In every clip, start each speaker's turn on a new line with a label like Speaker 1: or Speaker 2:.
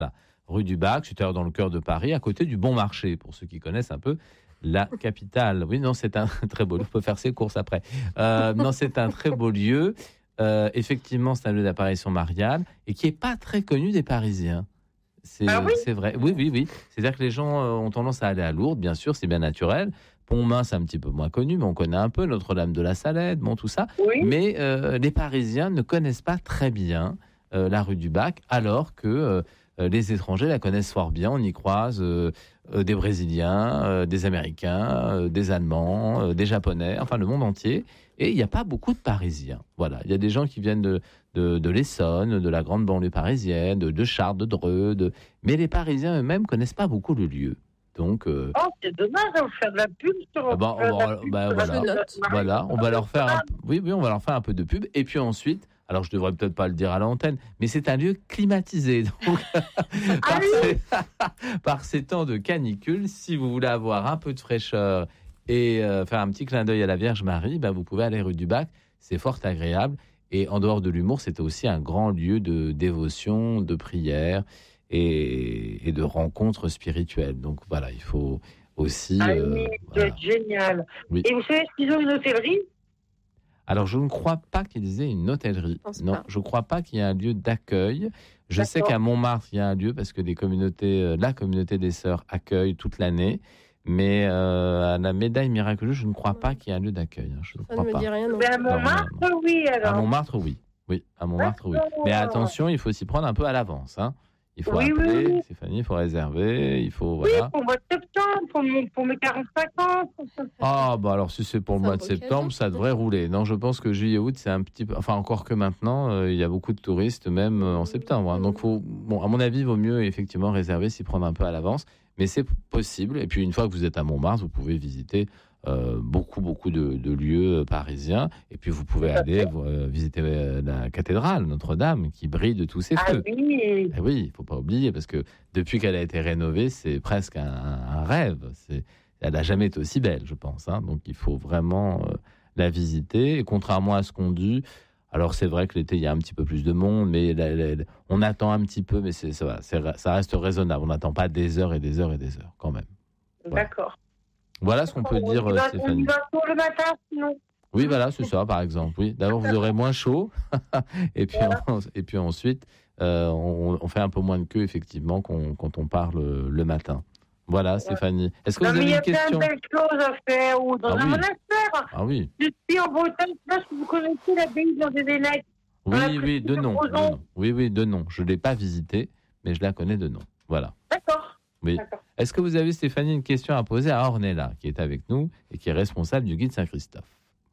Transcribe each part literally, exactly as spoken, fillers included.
Speaker 1: Rue du Bac, c'est dans le cœur de Paris, à côté du Bon Marché, pour ceux qui connaissent un peu la capitale. Oui, non, c'est un très beau lieu. On peut faire ses courses après. Euh, non, c'est un très beau lieu. Euh, effectivement, c'est un lieu d'apparition mariale et qui n'est pas très connu des Parisiens. C'est,
Speaker 2: ah oui
Speaker 1: c'est vrai. Oui, oui, oui. C'est-à-dire que les gens ont tendance à aller à Lourdes, bien sûr, c'est bien naturel. Pontmain, c'est un petit peu moins connu, mais on connaît un peu Notre-Dame de la Salette, bon, tout ça.
Speaker 2: Oui.
Speaker 1: Mais euh, les Parisiens ne connaissent pas très bien euh, la rue du Bac, alors que euh, les étrangers la connaissent fort bien. On y croise euh, euh, des Brésiliens, euh, des Américains, euh, des Allemands, euh, des Japonais, enfin le monde entier. Et il n'y a pas beaucoup de Parisiens. Voilà, il y a des gens qui viennent de, de, de l'Essonne, de la grande banlieue parisienne, de, de Chartres, de Dreux. De... Mais les Parisiens eux-mêmes ne connaissent pas beaucoup le lieu. Donc, euh...
Speaker 2: oh, c'est dommage, on va faire de la pub sur.
Speaker 1: Ah bah, on va, pub, bah, voilà, voilà, on va leur faire, un, oui, oui, on va leur faire un peu de pub. Et puis ensuite, alors je devrais peut-être pas le dire à l'antenne, mais c'est un lieu climatisé. Donc, par,
Speaker 2: ah
Speaker 1: ces, par ces temps de canicule, si vous voulez avoir un peu de fraîcheur et euh, faire un petit clin d'œil à la Vierge Marie, bah, vous pouvez aller rue du Bac. C'est fort agréable. Et en dehors de l'humour, c'était aussi un grand lieu de dévotion, de prière. Et, et de rencontres spirituelles. Donc voilà, il faut aussi...
Speaker 2: Ah
Speaker 1: euh,
Speaker 2: oui,
Speaker 1: voilà.
Speaker 2: c'est génial.
Speaker 1: Oui.
Speaker 2: Et vous savez s'ils ont une hôtellerie ?
Speaker 1: Alors, je ne crois pas qu'ils aient une hôtellerie.
Speaker 3: Je
Speaker 1: non,
Speaker 3: pas.
Speaker 1: je ne crois pas qu'il y ait un lieu d'accueil. Je
Speaker 2: D'accord.
Speaker 1: sais qu'à Montmartre, il y a un lieu parce que les communautés, la communauté des Sœurs accueille toute l'année. Mais euh, à la Médaille Miraculeuse, je ne crois pas qu'il y ait un lieu d'accueil. Hein. Je ne
Speaker 3: Ça
Speaker 1: crois
Speaker 3: ne me
Speaker 1: pas.
Speaker 3: dit rien. Non.
Speaker 2: Ben, à Montmartre, non, non, non. oui. Alors.
Speaker 1: À Montmartre, oui. Oui, à Montmartre, oui. Mais attention, il faut s'y prendre un peu à l'avance. Hein. Il faut
Speaker 2: oui,
Speaker 1: appeler,
Speaker 2: oui, oui.
Speaker 1: Stéphanie, il faut réserver, il faut...
Speaker 2: Oui,
Speaker 1: Voilà.
Speaker 2: pour le mois de septembre, pour, mon, pour mes quarante-cinq ans.
Speaker 1: Ah, bah alors si c'est pour le
Speaker 3: c'est
Speaker 1: mois de septembre, cadeau. Ça devrait rouler. Non, je pense que juillet-août, c'est un petit peu... Enfin, encore que maintenant, euh, il y a beaucoup de touristes, même euh, en septembre. Hein. Donc, faut, bon, à mon avis, il vaut mieux effectivement réserver, s'y prendre un peu à l'avance. Mais c'est possible. Et puis, une fois que vous êtes à Montmartre, vous pouvez visiter euh, beaucoup, beaucoup de, de lieux parisiens. Et puis, vous pouvez aller euh, visiter euh, la cathédrale Notre-Dame, qui brille de tous ses
Speaker 2: ah,
Speaker 1: feux.
Speaker 2: Oui,
Speaker 1: et oui, il ne faut pas oublier, parce que depuis qu'elle a été rénovée, c'est presque un, un rêve. C'est, elle n'a jamais été aussi belle, je pense. Hein. Donc, il faut vraiment euh, la visiter. Et contrairement à ce qu'on dit, alors c'est vrai que l'été, il y a un petit peu plus de monde, mais la, la, la, on attend un petit peu, mais c'est, ça, va, c'est, ça reste raisonnable. On n'attend pas des heures et des heures et des heures, quand même. Voilà.
Speaker 2: D'accord.
Speaker 1: Voilà ce qu'on peut
Speaker 2: on
Speaker 1: dire,
Speaker 2: va,
Speaker 1: Stéphanie.
Speaker 2: On y va tôt le matin, sinon.
Speaker 1: Oui, voilà, c'est ça, par exemple. Oui. D'abord, vous aurez moins chaud, et puis, voilà. on, et puis ensuite, euh, on, on fait un peu moins de queue, effectivement, qu'on, quand on part le, le matin. Voilà, ouais. Stéphanie. Est-ce que non, vous avez une question ?
Speaker 2: Il y a plein de belles choses à faire, ou dans
Speaker 1: ah,
Speaker 2: un
Speaker 1: oui.
Speaker 2: monastère.
Speaker 1: Ah oui.
Speaker 2: Je suis en Bretagne, là, si vous connaissez l'abbaye de Vénèque.
Speaker 1: Oui, oui, de nom, de nom. Oui, oui, de nom. Je ne l'ai pas visitée, mais je la connais de nom. Voilà.
Speaker 2: D'accord.
Speaker 1: Oui.
Speaker 2: D'accord.
Speaker 1: Est-ce que vous avez, Stéphanie, une question à poser à Ornella, qui est avec nous et qui est responsable du guide Saint-Christophe ?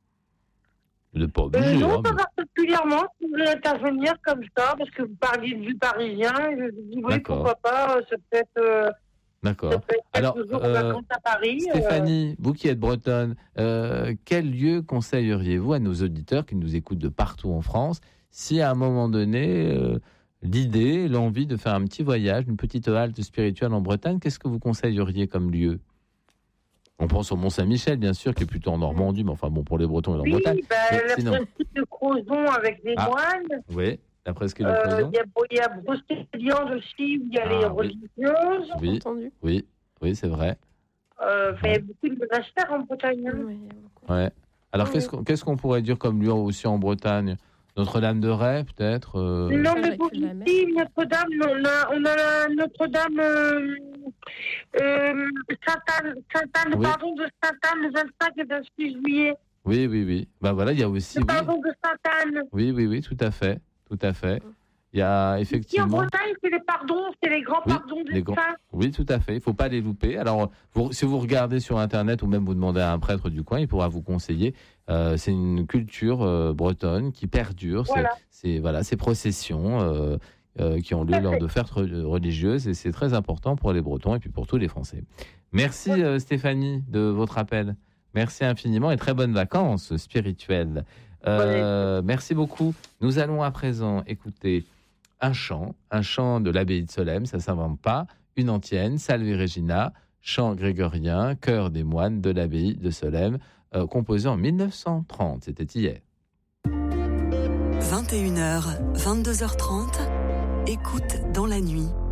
Speaker 1: Vous n'êtes pas obligé.
Speaker 2: Euh, non,
Speaker 1: hein,
Speaker 2: pas
Speaker 1: mais...
Speaker 2: particulièrement. Si vous voulez intervenir comme ça, parce que vous parliez de vue parisien, je dis oui, D'accord. Pourquoi pas, c'est peut-être... Euh...
Speaker 1: D'accord. Alors, euh,
Speaker 2: à Paris,
Speaker 1: Stéphanie, euh... vous qui êtes bretonne, euh, quel lieu conseilleriez-vous à nos auditeurs qui nous écoutent de partout en France, si à un moment donné, euh, l'idée, l'envie de faire un petit voyage, une petite halte spirituelle en Bretagne, qu'est-ce que vous conseilleriez comme lieu ? On pense au Mont-Saint-Michel, bien sûr, qui est plutôt en Normandie, mais enfin bon, pour les Bretons et en
Speaker 2: oui,
Speaker 1: Bretagne.
Speaker 2: Bah, la sinon... presqu'île de Crozon avec des
Speaker 1: ah,
Speaker 2: moines.
Speaker 1: Oui. La presqu'île de Crozon.
Speaker 2: Il y a, a Brocéliande aussi, où il y a ah, les religieuses.
Speaker 1: Oui, entendu. oui, oui, c'est vrai.
Speaker 2: Euh, ouais. Il y a beaucoup de monastères en Bretagne. Hein.
Speaker 1: Oui. Ouais. Alors, oui. qu'est-ce, qu'on, qu'est-ce qu'on pourrait dire comme lieu aussi en Bretagne ? Notre-Dame de Ray, peut-être euh...
Speaker 2: Non, mais pour ici, Notre-Dame, on a, on a Notre-Dame euh, euh, Sainte-Anne, Sainte-Anne oui. Pardon de Sainte-Anne, le vingt-cinq et vingt-six juillet.
Speaker 1: Oui, oui, oui. Ben voilà, il y a aussi...
Speaker 2: Le pardon oui. de Sainte-Anne.
Speaker 1: Oui, oui, oui, tout à fait. Tout à fait. Il y a effectivement...
Speaker 2: Ici en Bretagne, c'est les pardons, c'est les grands
Speaker 1: oui,
Speaker 2: pardons des
Speaker 1: les grands...
Speaker 2: saints.
Speaker 1: Oui, tout à fait. Il ne faut pas les louper. Alors, vous, si vous regardez sur Internet ou même vous demandez à un prêtre du coin, il pourra vous conseiller. Euh, c'est une culture euh, bretonne qui perdure.
Speaker 2: Voilà.
Speaker 1: C'est, c'est, voilà, ces processions euh, euh, qui ont lieu lors de fêtes religieuses. Et c'est très important pour les Bretons et puis pour tous les Français. Merci ouais. euh, Stéphanie de votre appel. Merci infiniment et très bonnes vacances spirituelles. Euh, ouais. Merci beaucoup. Nous allons à présent écouter un chant, un chant de l'abbaye de Solesmes, ça ne s'invente pas, une antienne, Salve Regina, chant grégorien, chœur des moines de l'abbaye de Solesmes, euh, composé en dix-neuf cent trente, c'était hier.
Speaker 4: vingt et une heures, vingt-deux heures trente, écoute dans la nuit.